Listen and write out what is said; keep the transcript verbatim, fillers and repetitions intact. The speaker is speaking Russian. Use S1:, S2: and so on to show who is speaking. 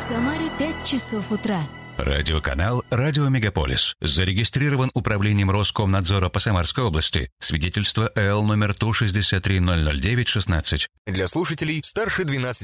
S1: Самаре пять часов утра.
S2: Радиоканал «Радио Мегаполис» зарегистрирован Управлением Роскомнадзора по Самарской области. Свидетельство эл номер Ту шестьдесят три ноль ноль девять шестнадцать.
S3: Для слушателей старше двенадцати